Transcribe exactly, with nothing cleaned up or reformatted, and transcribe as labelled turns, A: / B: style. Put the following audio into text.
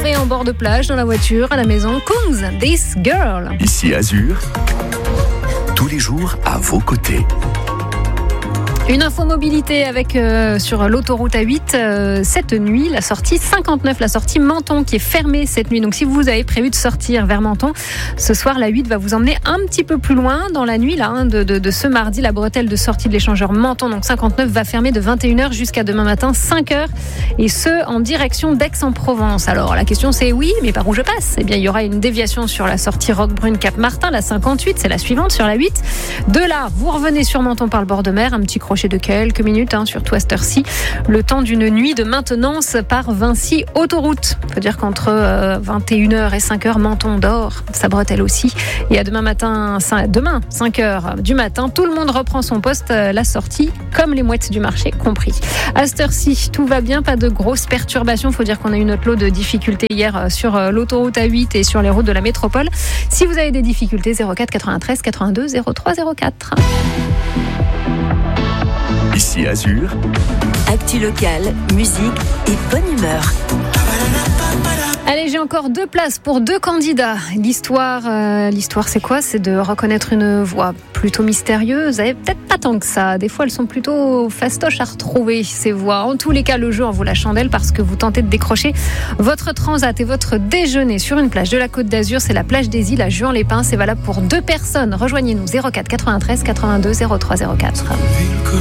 A: soirée en bord de plage, dans la voiture, à la maison. Kungs, This Girl.
B: Ici Azur, tous les jours à vos côtés.
A: Une info mobilité avec euh, sur l'autoroute A huit euh, cette nuit, la sortie cinquante-neuf, la sortie Menton qui est fermée cette nuit. Donc si vous avez prévu de sortir vers Menton, ce soir la huit va vous emmener un petit peu plus loin dans la nuit là, hein, de, de, de ce mardi. La bretelle de sortie de l'échangeur Menton, donc cinquante-neuf, va fermer de vingt et une heures jusqu'à demain matin cinq heures, et ce en direction d'Aix-en-Provence. Alors la question c'est oui, mais par où je passe ? Eh bien il y aura une déviation sur la sortie Roquebrune-Cap-Martin, la cinquante-huit, c'est la suivante sur la huit. De là, vous revenez sur Menton par le bord de mer, un petit crochet de quelques minutes, hein, surtout à cette heure-ci, le temps d'une nuit de maintenance par Vinci Autoroute. Il faut dire qu'entre euh, vingt et une heures et cinq heures, Menton dort, sa bretelle aussi. Et à demain matin, demain, cinq heures du matin, tout le monde reprend son poste, euh, la sortie, comme les mouettes du marché compris. À cette heure-ci, tout va bien, pas de grosses perturbations. Il faut dire qu'on a eu notre lot de difficultés hier sur euh, l'autoroute A huit et sur les routes de la métropole. Si vous avez des difficultés, zéro quatre quatre-vingt-treize quatre-vingt-deux zéro trois zéro quatre.
B: Ici Azur,
C: actu locale, musique et bonne humeur.
A: Allez, j'ai encore deux places pour deux candidats. L'histoire, euh, l'histoire c'est quoi ? C'est de reconnaître une voix plutôt mystérieuse. Et peut-être pas tant que ça. Des fois, elles sont plutôt fastoches à retrouver, ces voix. En tous les cas, le jeu en vaut la chandelle parce que vous tentez de décrocher votre transat et votre déjeuner sur une plage de la Côte d'Azur. C'est la plage des Îles à Juan-les-Pins. C'est valable pour deux personnes. Rejoignez-nous zéro quatre quatre-vingt-treize quatre-vingt-deux zéro trois zéro quatre.